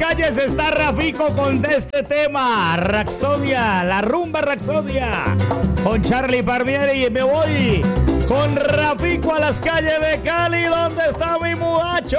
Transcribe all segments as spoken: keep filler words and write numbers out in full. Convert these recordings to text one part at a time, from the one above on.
calles está Rafico con este tema, Rapsodia, la rumba Rapsodia, con Charlie Palmieri, y me voy con Rafico a las calles de Cali, ¿dónde está mi muchacho?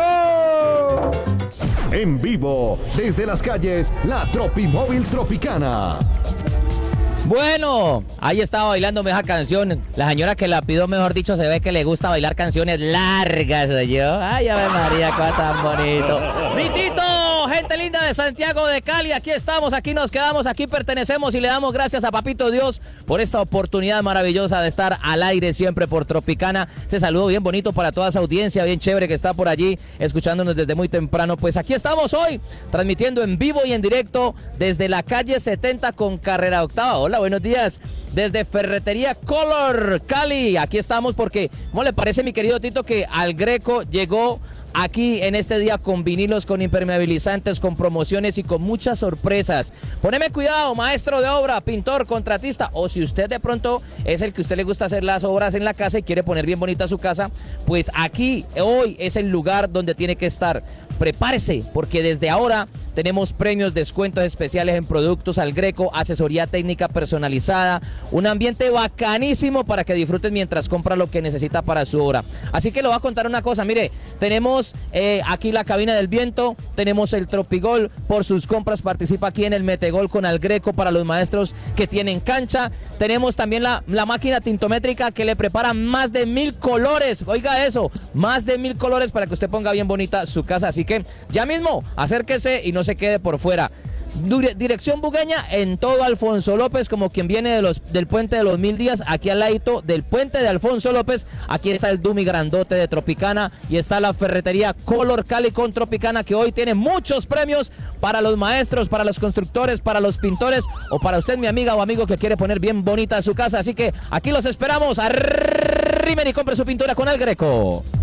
En vivo, desde las calles, la Tropimóvil Tropicana. Bueno, ahí estaba bailando esa canción. La señora que la pidió, mejor dicho, se ve que le gusta bailar canciones largas, soy yo. Ay, Ave María, cuá tan bonito. Mitito, gente linda de Santiago de Cali, aquí estamos, aquí nos quedamos, aquí pertenecemos y le damos gracias a Papito Dios por esta oportunidad maravillosa de estar al aire siempre por Tropicana. Ese saludo bien bonito para toda esa audiencia, bien chévere que está por allí, escuchándonos desde muy temprano. Pues aquí estamos hoy, transmitiendo en vivo y en directo desde la calle setenta con carrera octava. Hola, buenos días, desde Ferretería Color Cali. Aquí estamos porque, ¿cómo le parece, mi querido Tito, que Al Greco llegó aquí en este día con vinilos, con impermeabilizantes, con promociones y con muchas sorpresas? Poneme cuidado, maestro de obra, pintor, contratista, o si usted de pronto es el que a usted le gusta hacer las obras en la casa y quiere poner bien bonita su casa, pues aquí hoy es el lugar donde tiene que estar. Prepárese, porque desde ahora tenemos premios, descuentos especiales en productos Al Greco, asesoría técnica personalizada, un ambiente bacanísimo para que disfruten mientras compra lo que necesita para su obra. Así que le voy a contar una cosa, mire, tenemos eh, aquí la cabina del viento, tenemos el Tropigol, por sus compras participa aquí en el Metegol con Al Greco para los maestros que tienen cancha. Tenemos también la, la máquina tintométrica que le prepara más de mil colores, oiga eso, más de mil colores para que usted ponga bien bonita su casa. Así que ya mismo acérquese y no se quede por fuera. Dirección Bugueña en todo Alfonso López, como quien viene de los, del puente de los Mil Días, aquí al ladito del puente de Alfonso López. Aquí está el Dumi grandote de Tropicana y está la Ferretería Color Cali con Tropicana, que hoy tiene muchos premios para los maestros, para los constructores, para los pintores o para usted, mi amiga o amigo que quiere poner bien bonita su casa. Así que aquí los esperamos. Arrimen y compre su pintura con Al Greco.